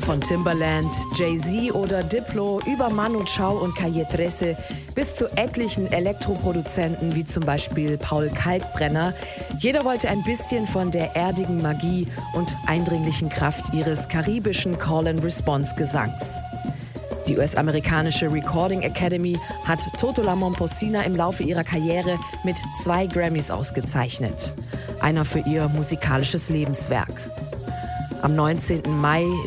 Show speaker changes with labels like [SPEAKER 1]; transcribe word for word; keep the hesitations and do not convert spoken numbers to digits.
[SPEAKER 1] Von Timbaland, Jay-Z oder Diplo über Manu Chao und Calle trece bis zu etlichen Elektroproduzenten wie zum Beispiel Paul Kalkbrenner. Jeder wollte ein bisschen von der erdigen Magie und eindringlichen Kraft ihres karibischen Call-and-Response-Gesangs. Die U S-amerikanische Recording Academy hat Totola Momposina im Laufe ihrer Karriere mit zwei Grammys ausgezeichnet. Einer für ihr musikalisches Lebenswerk. Am neunzehnten Mai